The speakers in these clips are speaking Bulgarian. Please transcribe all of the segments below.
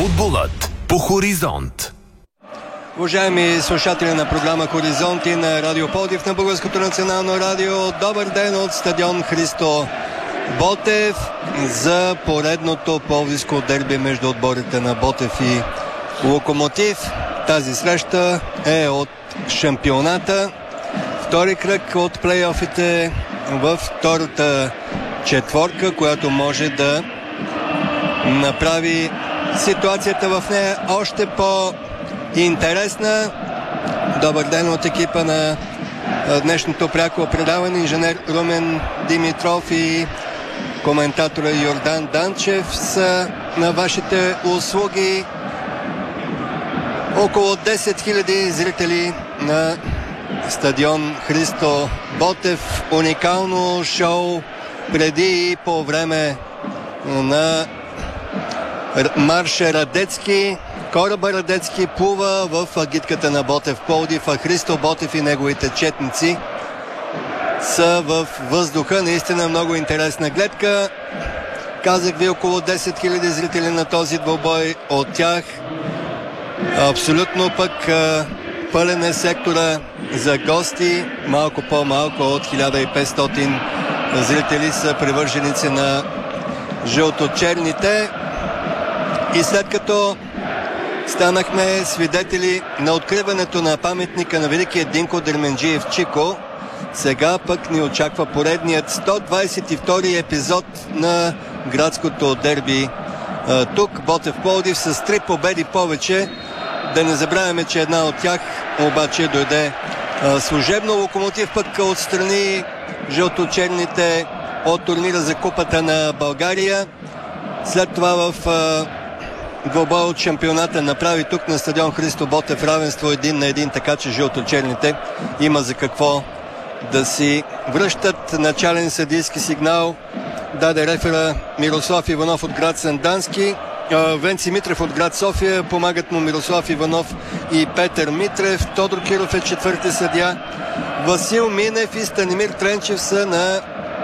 Футболът по Хоризонт. Уважаеми слушатели на програма Хоризонт и на Радио Пловдив на Българското национално радио, добър ден от стадион Христо Ботев за поредното пловдивско дерби между отборите на Ботев и Локомотив. Тази среща е от шампионата. Втори кръг от плейофите във втората четворка, която може да направи ситуацията в нея още по-интересна. Добър ден от екипа на днешното пряко предаване. Инженер Румен Димитров и коментатора Йордан Данчев са на вашите услуги. Около 10 000 зрители на стадион Христо Ботев. Уникално шоу преди и по време на марша Радецки. Кораба Радецки плува в агитката на Ботев Пловдив, а Христо Ботев и неговите четници са в въздуха. Наистина много интересна гледка. Казах ви, около 10 000 зрители на този двубой. От тях абсолютно пък пълен е сектора за гости. Малко по-малко от 1500 зрители са привърженици на жълто-черните. И след като станахме свидетели на откриването на паметника на великия Динко Дерменджиев Чико, сега пък ни очаква поредният 122 епизод на градското дерби тук, Ботев Пловдив, с 3 победи повече. Да не забравяме, че една от тях обаче дойде служебно. Локомотив пък отстрани жълто-черните от турнира за Купата на България. След това в двубой от шампионата направи тук на стадион Христо Ботев равенство 1-1, така че жълто-черните има за какво да си връщат. Начален съдийски сигнал даде рефера Мирослав Иванов от град Сандански. Венци Митрев от град София, помагат му Мирослав Иванов и Петър Митрев. Тодор Киров е четвърти съдия. Васил Минев и Станимир Тренчев са на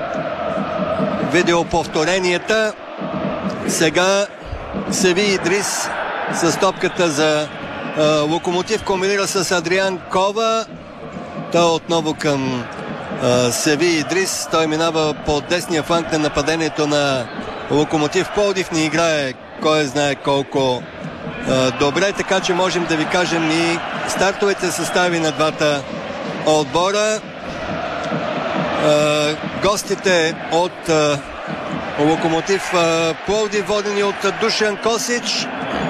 видеоповторенията. Сега Севи Идрис с топката за Локомотив комбинира с Адриан Кова. Той отново към Севи Идрис. Той минава по десния фланг на нападението на Локомотив Пловдив. Не играе кой знае колко добре, така че можем да ви кажем и стартовете състави на двата отбора. Гостите от Локомотив Пловдив, водени от Душан Косич.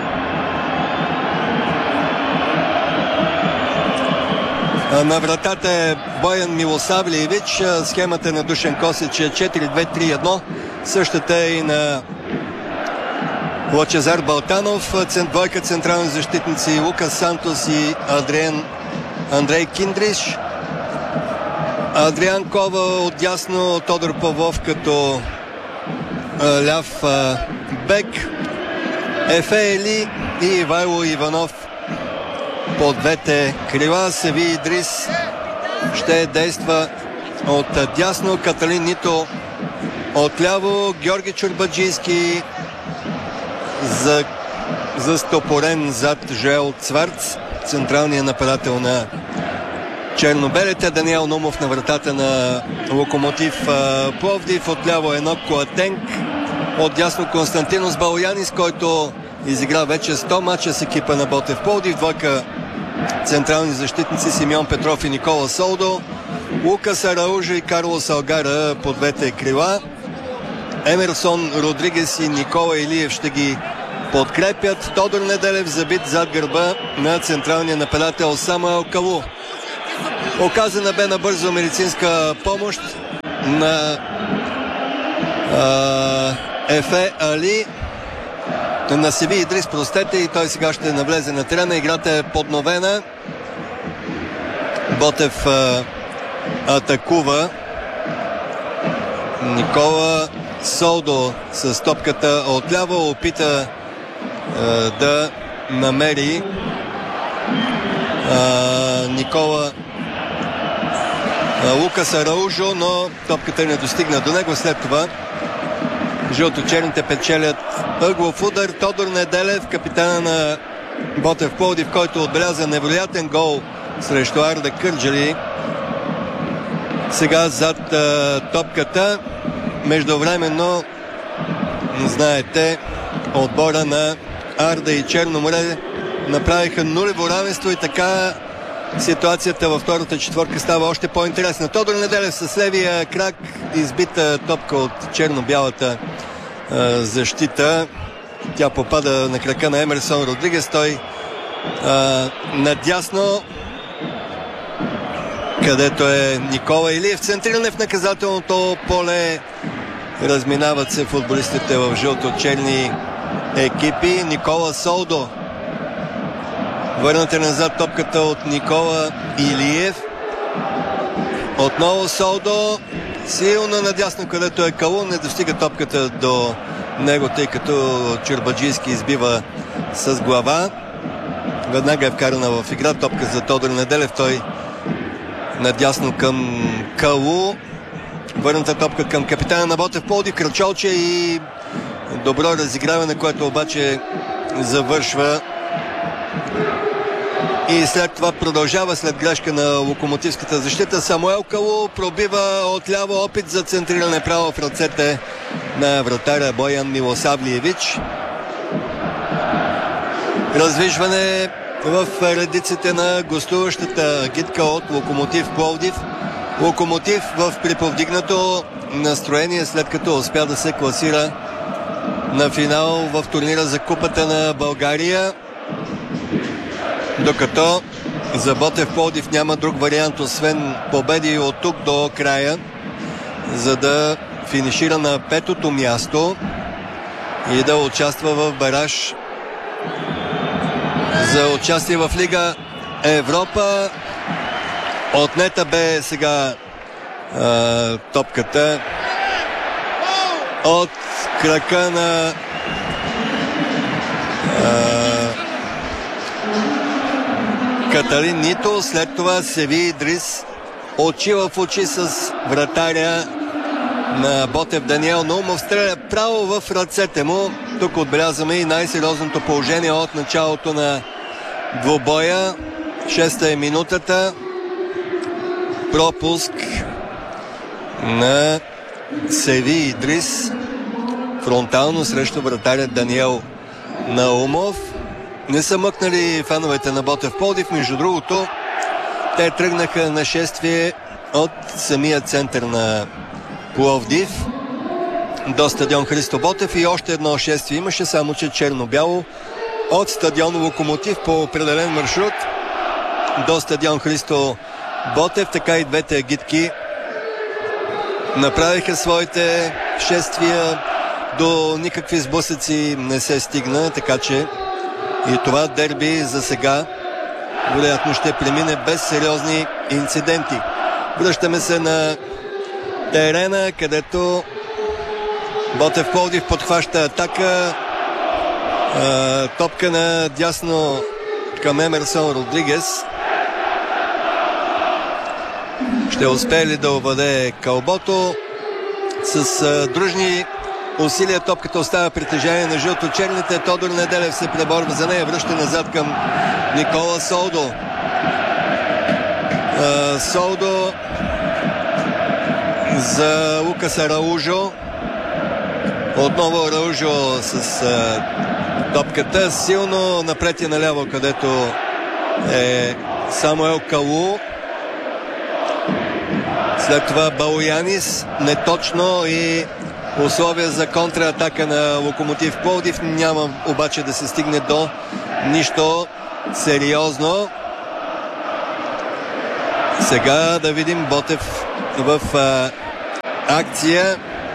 На вратата е Боян Милосавлиевич. Схемата на Душан Косич е 4-2-3-1. Същата е и на Лъчезар Балтанов. Двойка централни защитници Лукас Сантос и Андрей Киндриш. Адриан Кова отдясно, Тодор Павлов като ляв бек, Ефе Ели и Ивайло Иванов по двете крила. Севи Идрис ще действа от дясно, Каталин Нито отляво, Георги Чурбаджийски застопорен зад Жоел Цварц, централният нападател на чернобелите. Даниел Нумов на вратата на Локомотив Пловдив. Отляво Енок Коатенк. Отдясно Константинос Балоянис, който изигра вече 100 мача с екипа на Ботев Пловдив. Двойка централни защитници Симеон Петров и Никола Солдо. Лукас Араужо и Карлос Алгара по двете крила. Емерсон Родригес и Никола Илиев ще ги подкрепят. Тодор Неделев забит зад гърба на централния нападател Самуел Калу. Оказана бе набързо медицинска помощ на Ефе Али, на Севи Идрис, простете, и той сега ще навлезе на терена. Играта е подновена. Ботев атакува. Никола Солдо с топката отляво опита да намери Лукас Араужо, но топката не достигна до него. След това жълто-черните печелят ъглов удар. Тодор Неделев, капитана на Ботев Пловдив, който отбеляза невероятен гол срещу Арда Кърджали. Сега зад топката. Междувременно, знаете, отбора на Арда и Черно море направиха нулево равенство и така ситуацията във втората четворка става още по-интересна. Тодор Неделев с левия крак, избита топка от черно-бялата защита. Тя попада на крака на Емерсон Родригес. Той надясно, където е Никола Илиев. Центриране в наказателното поле. Разминават се футболистите в жълто-черни екипи. Никола Солдо. Върната назад топката от Никола Илиев. Отново Солдо. Силно надясно, където е Калун. Не достига топката до него, тъй като Чорбаджийски избива с глава. Веднага е вкарана в игра топка за Тодор Неделев. Той надясно към Калу. Върната топка към капитана на Ботев Пловдив, Крачолче, и добро разиграване, което обаче завършва. И след това продължава след грешка на локомотивската защита. Самуел Калу пробива отляво, опит за центриране право в ръцете на вратаря Боян Милосавлиевич. Развижване в редиците на гостуващата агитка от Локомотив Пловдив. Локомотив в приповдигнато настроение, след като успя да се класира на финал в турнира за Купата на България. Докато за Ботев Пловдив няма друг вариант, освен победи от тук до края, за да финишира на 5-то място и да участва в бараж за участие в Лига Европа. Отнета бе сега топката от крака на Каталин Нито. След това Севи Идрис очи в очи с вратаря на Ботев Даниел Наумов. Стреля право в ръцете му. Тук отбелязваме и най-сериозното положение от началото на двубоя. 6-та е минутата. Пропуск на Севи Идрис фронтално срещу вратаря Даниел Наумов. Не са мъкнали фановете на Ботев Пловдив. Между другото, те тръгнаха на шествие от самия център на Пловдив до стадион Христо Ботев и още едно шествие имаше, само че черно-бяло, от стадион Локомотив по определен маршрут до стадион Христо Ботев. Така и двете агитки направиха своите шествия. До никакви сблъсъци не се стигна, така че и това дерби за сега вероятно ще премине без сериозни инциденти. Връщаме се на терена, където Ботев Пловдив подхваща атака. Топка на дясно към Емерсон Родригес. Ще успее ли да овладее кълбото? С дружни усилия топката остава притежание на жълто-черните. Тодор Неделев се преборва за нея. Връща назад към Никола Солдо. Солдо за Лукас Араужо. Отново Араужо с топката. Силно напред и наляво, където е Самуел Калу. След това Балоянис. Неточно и условия за контратака на Локомотив Пловдив. Няма обаче да се стигне до нищо сериозно. Сега да видим Ботев в акция.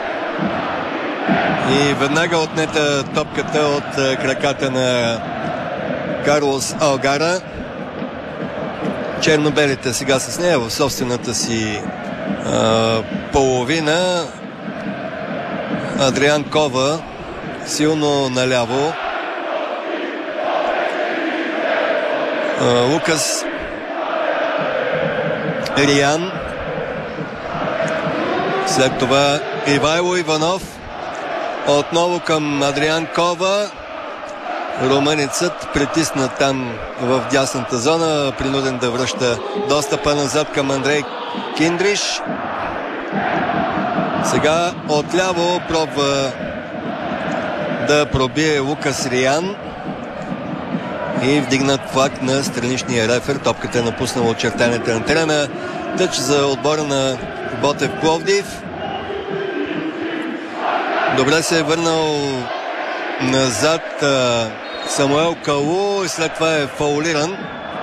И веднага отнета топката от краката на Карлос Алгара. Чернобелите сега с нея в собствената си половина. Адриан Кова силно наляво. Лукас Риан. След това Ивайло Иванов. Отново към Адриан Кова. Румънецът притиснат там в дясната зона, принуден да връща достъпа назад към Андрей Киндриш. Сега отляво пробва да пробие Лукас Риан и вдигнат флаг на страничния рефер. Топката е напуснала очертанията на терена. Тъч за отбора на Ботев Пловдив. Добре се е върнал назад Самуел Калу и след това е фаулиран.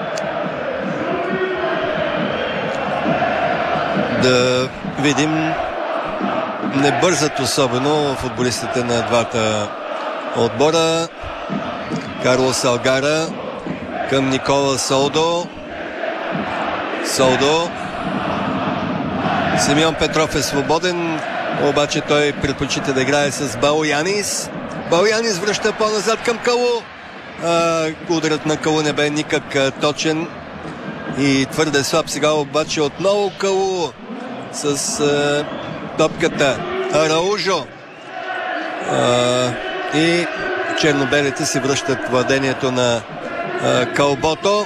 Да видим, не бързат особено футболистите на двата отбора. Карлос Алгара към Никола Солдо. Симеон Петров е свободен, обаче той предпочита да играе с Балоянис. Балоянис връща по-назад към Калу. Ударът на Калу не бе никак точен и твърде слаб. Сега обаче отново Калу с топката. Араужо. И чернобелите си връщат владението на Калбото.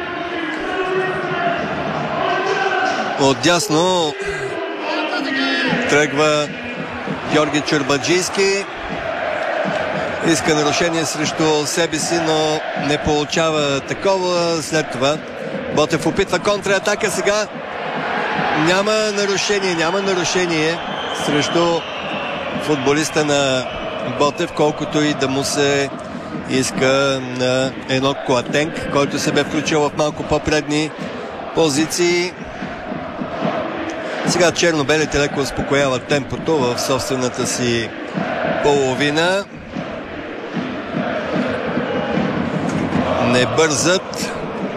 Отдясно тръгва Георги Чурбаджийски. Иска нарушение срещу себе си, но не получава такова. След това Ботев опитва контратака. Сега няма нарушение срещу футболиста на Ботев, колкото и да му се иска на едно Коатенк, който се бе включил в малко по-предни позиции. Сега черно-белите леко успокояват темпото в собствената си половина. Не бързат.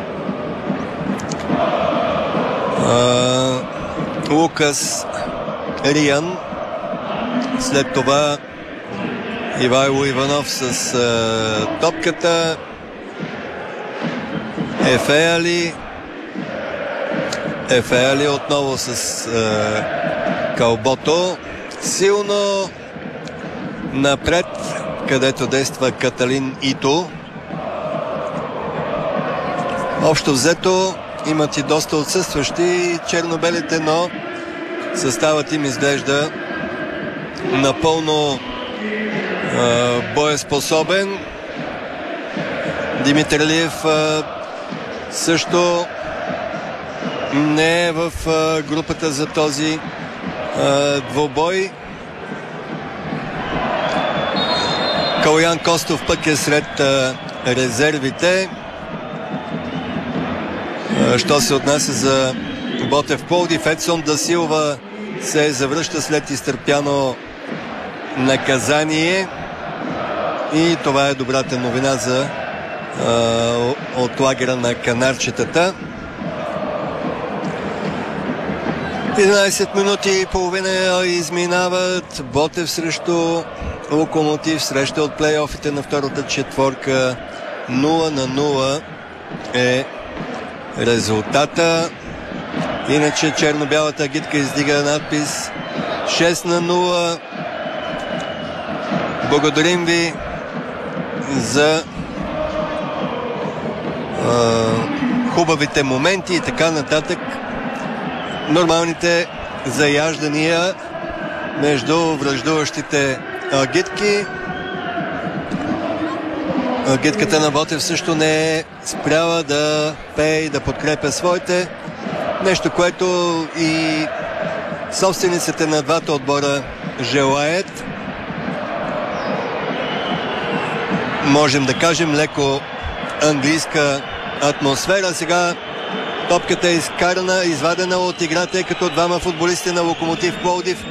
Лукас Риан. След това Ивайло Иванов с топката. Ефеали отново с Калбото. Силно напред, където действа Каталин Ито. Общо взето имат и доста отсъстващи чернобелите, но съставът им изглежда напълно боеспособен. Димитър Илиев също не е в групата за този двубой. Калоян Костов пък е сред резервите. Що се отнася за Ботев Пловдив, Едсон да Силва се завръща след изтърпяно наказание и това е добрата новина за от лагера на канарчетата. 11 минути и половина изминават. Ботев срещу Локомотив, среща от плейофите на втората четворка. 0-0 е резултата. Иначе черно-бялата агитка издига надпис 6-0. Благодарим ви за хубавите моменти и така нататък. Нормалните заяждания между враждуващите агитки. Агитката на Ботев също не е спряла да пее и да подкрепя своите. Нещо, което и собствениците на двата отбора желаят. Можем да кажем леко английска атмосфера. Сега топката е изкарана, извадена от играта, като двама футболисти на Локомотив Пловдив